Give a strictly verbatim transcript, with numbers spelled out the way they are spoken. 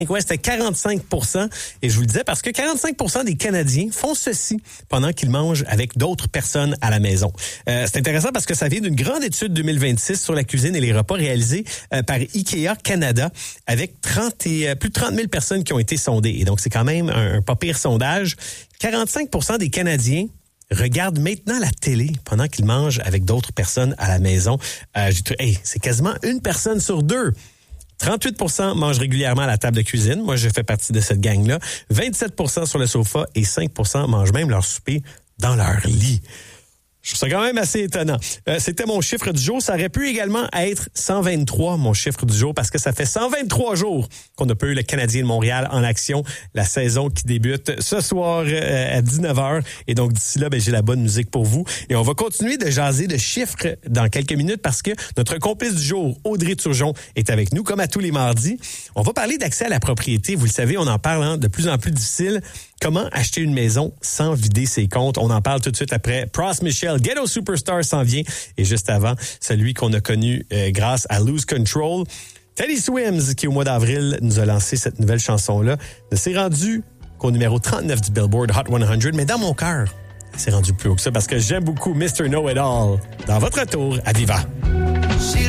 Ouais, c'était quarante-cinq pour cent. Et je vous le disais parce que quarante-cinq pour cent des Canadiens font ceci pendant qu'ils mangent avec d'autres personnes à la maison. Euh, c'est intéressant parce que ça vient d'une grande étude deux mille vingt-six sur la cuisine et les repas réalisée euh, par IKEA Canada avec trente et, euh, plus de trente mille personnes qui ont été sondées. Et donc, c'est quand même un, un pas pire sondage. quarante-cinq pour cent des Canadiens regardent maintenant la télé pendant qu'ils mangent avec d'autres personnes à la maison. Euh, j'ai trouvé, hey, c'est quasiment une personne sur deux. trente-huit pour cent mangent régulièrement à la table de cuisine. Moi, je fais partie de cette gang-là. vingt-sept pour cent sur le sofa et cinq pour cent mangent même leur souper dans leur lit. Je trouve ça quand même assez étonnant. Euh, c'était mon chiffre du jour. Ça aurait pu également être cent vingt-trois, mon chiffre du jour, parce que ça fait cent vingt-trois jours qu'on n'a pas eu le Canadien de Montréal en action. La saison qui débute ce soir euh, à dix-neuf heures. Et donc, d'ici là, ben, j'ai la bonne musique pour vous. Et on va continuer de jaser de chiffres dans quelques minutes parce que notre complice du jour, Audrey Turgeon, est avec nous, comme à tous les mardis. On va parler d'accès à la propriété. Vous le savez, on en parle hein, de plus en plus difficile. Comment acheter une maison sans vider ses comptes? On en parle tout de suite après. Pross Michel, Ghetto Superstar s'en vient. Et juste avant, celui qu'on a connu euh, grâce à Lose Control. Teddy Swims, qui au mois d'avril nous a lancé cette nouvelle chanson-là, ne s'est rendu qu'au numéro trente-neuf du Billboard Hot cent. Mais dans mon cœur, elle s'est rendue plus haut que ça parce que j'aime beaucoup mister Know-It-All. Dans votre tour à Viva.